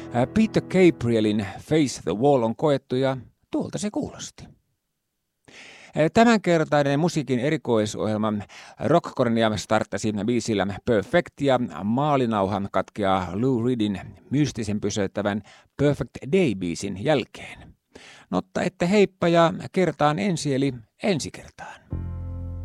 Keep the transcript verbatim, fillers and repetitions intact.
Peter Gabrielin Face the Wall on koettu ja tuolta se kuulosti. Tämänkertainen musiikin erikoisohjelma Rockcornia starttasi biisillä Perfect ja maalinauha katkeaa Lou Reedin mystisen pysäyttävän Perfect Day-biisin jälkeen. Mutta että heippa ja kertaan ensi eli ensi kertaan.